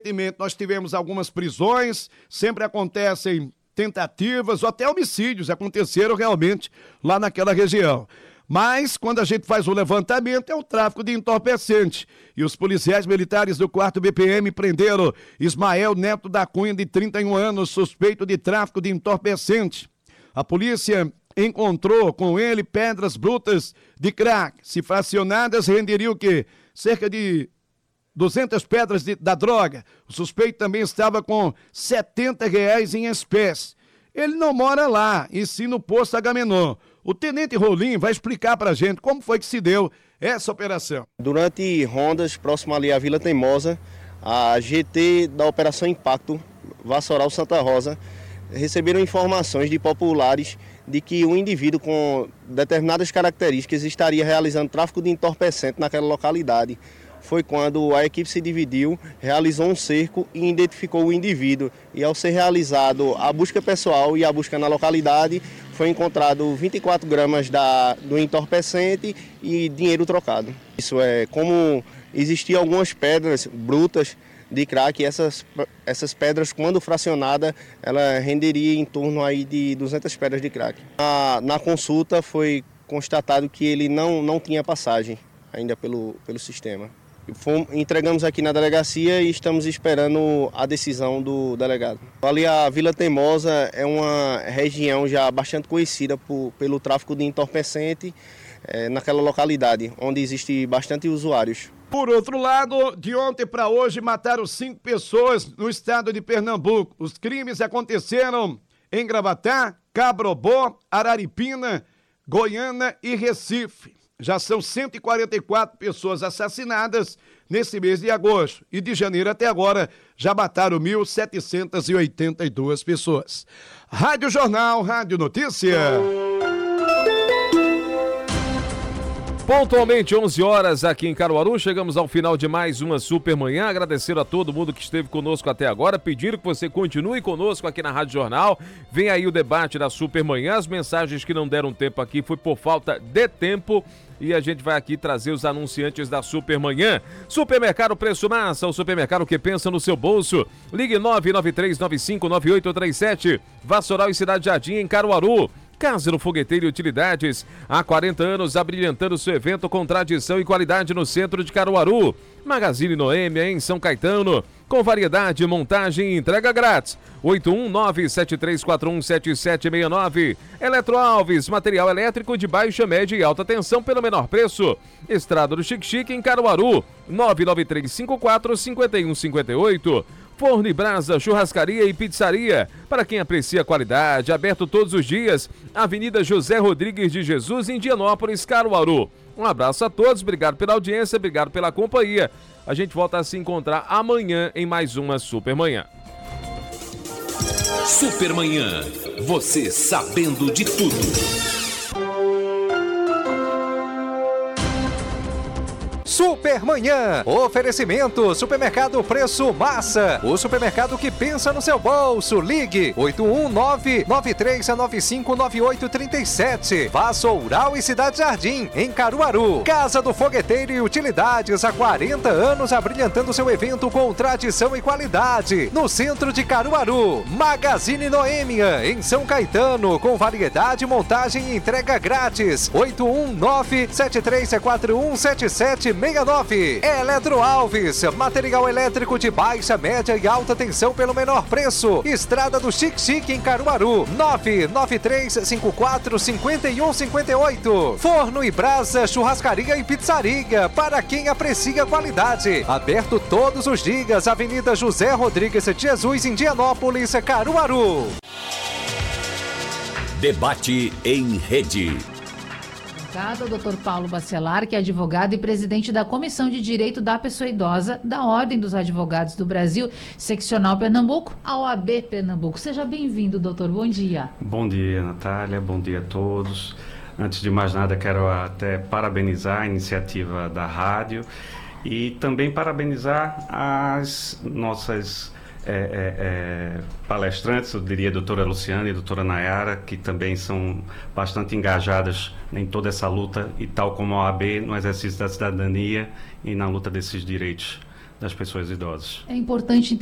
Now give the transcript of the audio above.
Nós tivemos algumas prisões, sempre acontecem tentativas ou até homicídios aconteceram realmente lá naquela região. Mas, quando a gente faz o levantamento, é o tráfico de entorpecente. E os policiais militares do 4º BPM prenderam Ismael Neto da Cunha, de 31 anos, suspeito de tráfico de entorpecente. A polícia encontrou com ele pedras brutas de crack. Se fracionadas, renderia o quê? Cerca de 200 pedras da droga. O suspeito também estava com R$70 em espécie. Ele não mora lá, e sim no posto Agamenon. O tenente Rolim vai explicar pra gente como foi que se deu essa operação. Durante rondas próximo ali à Vila Teimosa, a GT da Operação Impacto, Vassoural Santa Rosa, receberam informações de populares de que um indivíduo com determinadas características estaria realizando tráfico de entorpecente naquela localidade. Foi quando a equipe se dividiu, realizou um cerco e identificou o indivíduo. E ao ser realizado a busca pessoal e a busca na localidade, foi encontrado 24 gramas do entorpecente e dinheiro trocado. Isso é, como existiam algumas pedras brutas de crack, essas pedras, quando fracionada, ela renderia em torno aí de 200 pedras de crack. Na consulta foi constatado que ele não tinha passagem ainda pelo sistema. Entregamos aqui na delegacia e estamos esperando a decisão do delegado. Ali a Vila Teimosa é uma região já bastante conhecida pelo tráfico de entorpecente naquela localidade, onde existe bastante usuários. Por outro lado, de ontem para hoje mataram 5 pessoas no estado de Pernambuco. Os crimes aconteceram em Gravatá, Cabrobó, Araripina, Goiânia e Recife. Já são 144 pessoas assassinadas nesse mês de agosto. E de janeiro até agora já mataram 1.782 pessoas. Rádio Jornal, Rádio Notícia. Pontualmente 11 horas aqui em Caruaru, chegamos ao final de mais uma Super Manhã, agradecer a todo mundo que esteve conosco até agora, pedindo que você continue conosco aqui na Rádio Jornal, vem aí o debate da Super Manhã, as mensagens que não deram tempo aqui foi por falta de tempo e a gente vai aqui trazer os anunciantes da Super Manhã. Supermercado Preço Massa, o supermercado que pensa no seu bolso, ligue 993959837, Vassoural e Cidade Jardim em Caruaru. Casa do Fogueteiro e Utilidades, há 40 anos abrilhantando seu evento com tradição e qualidade no centro de Caruaru. Magazine Noêmia em São Caetano, com variedade, montagem e entrega grátis. 819-7341-7769. Eletro Alves, material elétrico de baixa, média e alta tensão pelo menor preço. Estrada do Xique-Xique em Caruaru, 99354-5158. Forno e Brasa, churrascaria e pizzaria. Para quem aprecia a qualidade, aberto todos os dias. Avenida José Rodrigues de Jesus, em Indianópolis, Caruaru. Um abraço a todos, obrigado pela audiência, obrigado pela companhia. A gente volta a se encontrar amanhã em mais uma Super Manhã. Super Manhã, você sabendo de tudo. Supermanhã, oferecimento, Supermercado Preço Massa, o supermercado que pensa no seu bolso, ligue 819-9395-9837, Vassoural e Cidade Jardim, em Caruaru, Casa do Fogueteiro e Utilidades, há 40 anos abrilhantando seu evento com tradição e qualidade, no centro de Caruaru, Magazine Noêmia, em São Caetano, com variedade, montagem e entrega grátis, 819-7341-7769. Eletro Alves, material elétrico de baixa, média e alta tensão pelo menor preço. Estrada do Xique-Xique em Caruaru, 99354-5158. Forno e Brasa, churrascaria e pizzaria, para quem aprecia qualidade. Aberto todos os dias, Avenida José Rodrigues de Jesus, Indianópolis, Caruaru. Debate em rede. O Dr. Paulo Bacelar, que é advogado e presidente da Comissão de Direito da Pessoa Idosa da Ordem dos Advogados do Brasil, Seccional Pernambuco, a OAB Pernambuco. Seja bem-vindo, doutor. Bom dia. Bom dia, Natália. Bom dia a todos. Antes de mais nada, quero até parabenizar a iniciativa da rádio e também parabenizar as nossas palestrantes, eu diria a doutora Luciana e a doutora Nayara, que também são bastante engajadas em toda essa luta e tal como a OAB no exercício da cidadania e na luta desses direitos das pessoas idosas. É importante